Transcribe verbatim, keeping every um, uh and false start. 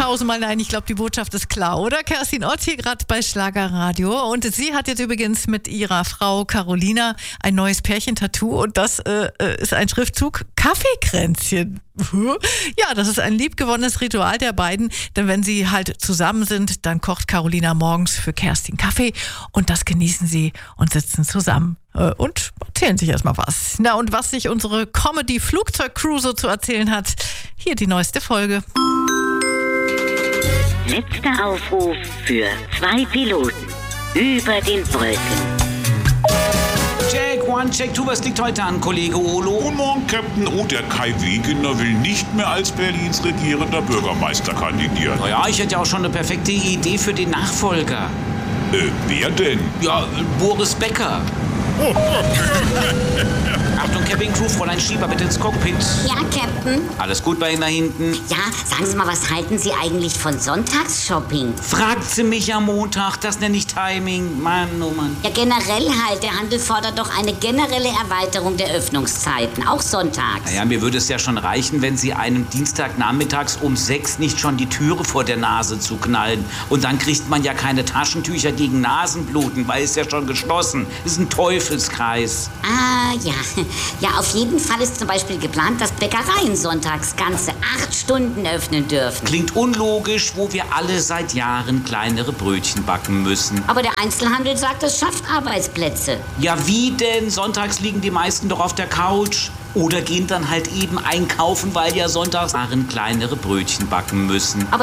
tausendmal nein. Ich glaube, die Botschaft ist klar, oder? Kerstin Ott hier gerade bei Schlagerradio. Und sie hat jetzt übrigens mit ihrer Frau Carolina ein neues Pärchentattoo. Und das äh, ist ein Schriftzug Kaffeekränzchen. Ja, das ist ein liebgewonnenes Ritual der beiden. Denn wenn sie halt zusammen sind, dann kocht Carolina morgens für Kerstin Kaffee. Und das genießen sie und sitzen zusammen. Und erzählen sich erstmal was. Na, und was sich unsere Comedy-Flugzeug-Crew so zu erzählen hat, hier die neueste Folge. Letzter Aufruf für zwei Piloten über den Wolken. Check, one, check, two, was liegt heute an, Kollege Olo? Guten Morgen, Captain. Oh, der Kai Wegener will nicht mehr als Berlins regierender Bürgermeister kandidieren. Naja, ich hätte ja auch schon eine perfekte Idee für den Nachfolger. Äh, wer denn? Ja, Boris Becker. Achtung, Cabin Crew, Fräulein Schieber, bitte ins Cockpit. Ja, Captain. Alles gut bei Ihnen da hinten? Ja, sagen Sie mal, was halten Sie eigentlich von Sonntagsshopping? Fragt sie mich am Montag, das nenne ich Timing. Mann, oh Mann. Ja, generell halt. Der Handel fordert doch eine generelle Erweiterung der Öffnungszeiten, auch sonntags. Naja, mir würde es ja schon reichen, wenn Sie einem Dienstagnachmittags um sechs nicht schon die Türe vor der Nase zuknallen. Und dann kriegt man ja keine Taschentücher gegen Nasenbluten, weil es ja schon geschlossen. Das ist ein Teufelskreis. Ah, ja. Ja, auf jeden Fall ist zum Beispiel geplant, dass Bäckereien sonntags ganze acht Stunden öffnen dürfen. Klingt unlogisch, wo wir alle seit Jahren kleinere Brötchen backen müssen. Aber der Einzelhandel sagt, es schafft Arbeitsplätze. Ja, wie denn? Sonntags liegen die meisten doch auf der Couch. Oder gehen dann halt eben einkaufen, weil ja sonntags Jahren kleinere Brötchen backen müssen. Aber